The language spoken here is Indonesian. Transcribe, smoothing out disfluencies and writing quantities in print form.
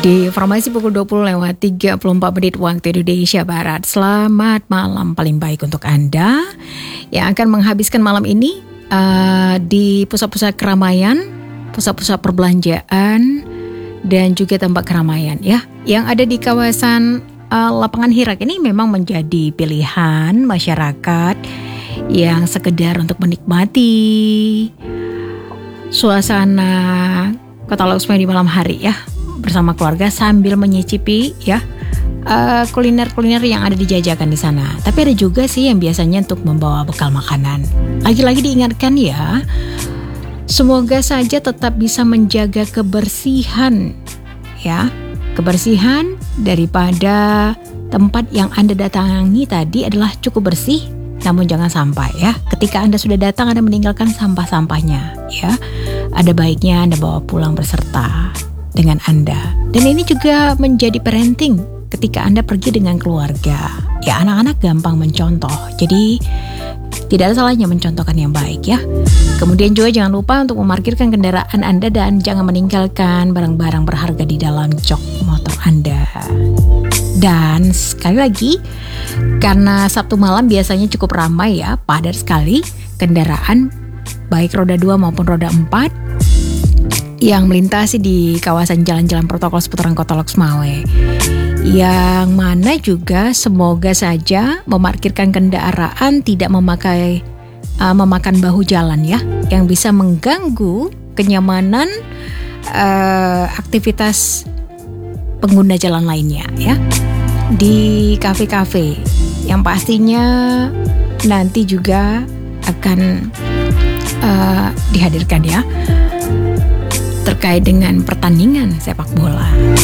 Di informasi pukul 20:34 waktu Indonesia Barat. Selamat malam paling baik untuk Anda yang akan menghabiskan malam ini di pusat-pusat keramaian, pusat-pusat perbelanjaan, dan juga tempat keramaian ya. Yang ada di kawasan lapangan Hirak ini memang menjadi pilihan masyarakat yang sekedar untuk menikmati suasana Kota Loksmawe di malam hari ya, bersama keluarga sambil menyicipi ya kuliner-kuliner yang ada dijajakan di sana. Tapi ada juga sih yang biasanya untuk membawa bekal makanan. Lagi-lagi diingatkan ya, semoga saja tetap bisa menjaga kebersihan ya. Kebersihan daripada tempat yang Anda datangi tadi adalah cukup bersih. Namun jangan sampai ya, ketika Anda sudah datang Anda meninggalkan sampah-sampahnya ya. Ada baiknya Anda bawa pulang beserta dengan Anda. Dan ini juga menjadi parenting ketika Anda pergi dengan keluarga. Ya, anak-anak gampang mencontoh. Jadi tidak ada salahnya mencontohkan yang baik ya. Kemudian juga jangan lupa untuk memarkirkan kendaraan Anda dan jangan meninggalkan barang-barang berharga di dalam jok motor Anda. Dan sekali lagi, karena Sabtu malam biasanya cukup ramai ya, padat sekali kendaraan baik roda 2 maupun roda 4 yang melintasi di kawasan jalan-jalan protokol seputaran Kota Loksmawe. Yang mana juga semoga saja memarkirkan kendaraan tidak memakan bahu jalan ya, yang bisa mengganggu kenyamanan aktivitas pengguna jalan lainnya ya. Di kafe-kafe yang pastinya nanti juga akan dihadirkan ya, terkait dengan pertandingan sepak bola.